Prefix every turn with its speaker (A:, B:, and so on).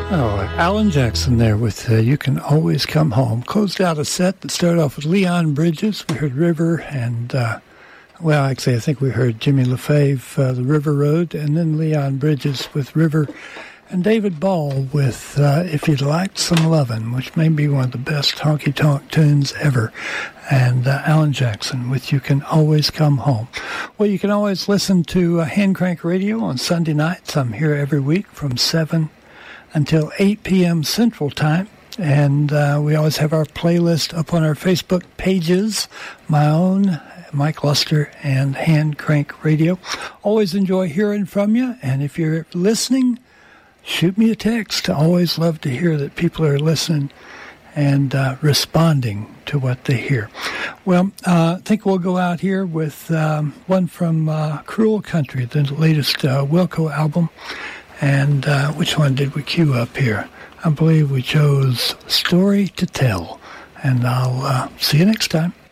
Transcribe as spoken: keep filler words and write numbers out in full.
A: Oh, Alan Jackson there with uh, You Can Always Come Home. Closed out a set that started off with Leon Bridges. We heard River and, uh, well, actually, I think we heard Jimmy LaFave, uh, The River Road, and then Leon Bridges with River, and David Ball with uh, If You'd Like Some Lovin', which may be one of the best honky-tonk tunes ever, and uh, Alan Jackson with You Can Always Come Home. Well, you can always listen to uh, Hand Crank Radio on Sunday nights. I'm here every week from seven until eight p.m. Central Time. And uh, we always have our playlist up on our Facebook pages, my own, Mike Luster, and Hand Crank Radio. Always enjoy hearing from you. And if you're listening, shoot me a text. I always love to hear that people are listening and uh, responding to what they hear. Well, uh, I think we'll go out here with um, one from uh, Cruel Country, the latest uh, Wilco album. And uh, which one did we queue up here? I believe we chose Story to Tell. And I'll uh, see you next time.